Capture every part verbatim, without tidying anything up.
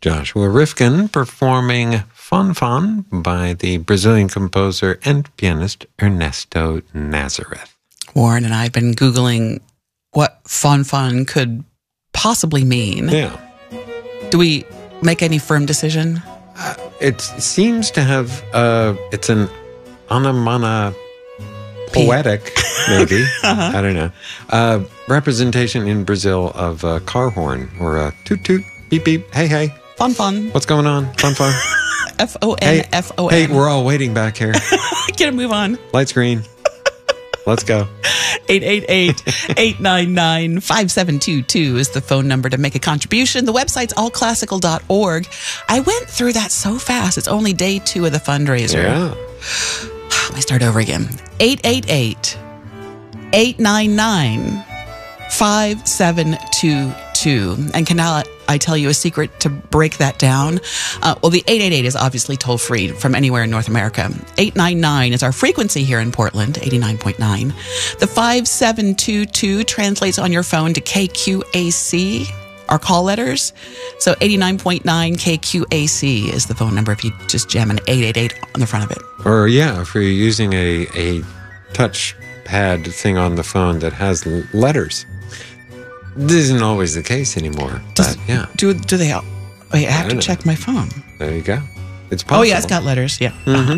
Joshua Rifkin performing Fun Fun by the Brazilian composer and pianist Ernesto Nazareth. Warren and I have been Googling what Fun Fun could possibly mean. Yeah. Do we make any firm decision? Uh, it seems to have, uh, it's an anamana poetic, maybe, uh-huh. I don't know, uh, representation in Brazil of a car horn or a toot toot, beep beep, hey hey. Fun fun. What's going on? Fun fun. F O N F O N. Hey, we're all waiting back here. Get a move on. Lights green. Let's go. eight eight eight, eight nine nine, five seven two two is the phone number to make a contribution. The website's all classical dot org. I went through that so fast. It's only day two of the fundraiser. Yeah. Let me start over again. eight eight eight, eight nine nine, five seven two two. And can I, I tell you a secret to break that down? Uh, well, the eight eight eight is obviously toll-free from anywhere in North America. eight nine nine is our frequency here in Portland, eighty-nine point nine. The five seven two two translates on your phone to K Q A C, our call letters. So eighty-nine point nine K Q A C is the phone number if you just jam an eight eight eight on the front of it. Or, yeah, if you're using a, a touch pad thing on the phone that has l- letters. This isn't always the case anymore, Does, but yeah. Do, do they all? Wait, I have I to know. check my phone. There you go. It's possible. Oh, yeah, it's got letters. Yeah. Mm-hmm.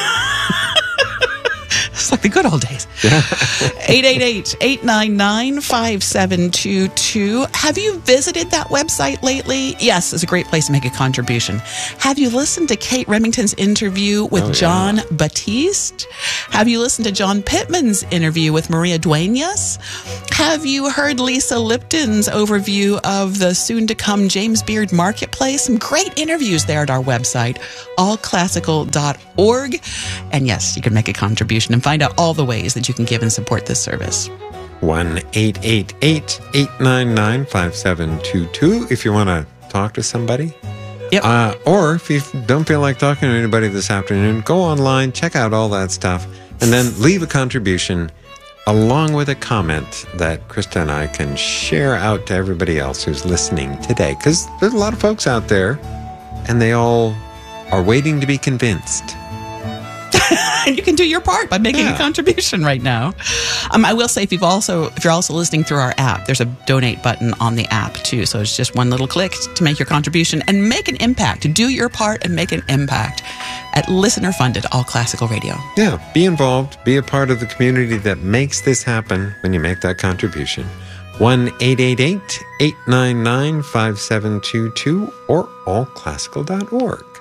It's like the good old days. eight eight eight, eight nine nine, five seven two two. Have you visited that website lately? Yes, it's a great place to make a contribution. Have you listened to Kate Remington's interview with oh, yeah. John Batiste? Have you listened to John Pittman's interview with Maria Duenas? Have you heard Lisa Lipton's overview of the soon-to-come James Beard Marketplace? Some great interviews there at our website, all classical dot org. And yes, you can make a contribution and find out all the ways that you can give and support this service. one eight eight eight, eight nine nine, five seven two two if you want to talk to somebody. Yep. Uh, or if you don't feel like talking to anybody this afternoon, go online, check out all that stuff, and then leave a contribution along with a comment that Krista and I can share out to everybody else who's listening today. Because there's a lot of folks out there, and they all are waiting to be convinced. And you can do your part by making Yeah. a contribution right now. Um, I will say, if you've also, if you're also listening through our app, there's a donate button on the app too. So it's just one little click to make your contribution and make an impact. To do your part and make an impact at listener-funded All Classical Radio. Yeah, be involved. Be a part of the community that makes this happen when you make that contribution. one eight eight eight, eight nine nine, five seven two two or all classical dot org.